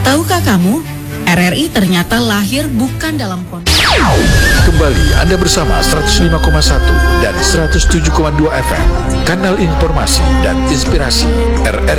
Tahukah kamu, RRI ternyata lahir bukan dalam kondisi... Kembali Anda bersama 105,1 dan 107,2 FM, kanal informasi dan inspirasi RRI.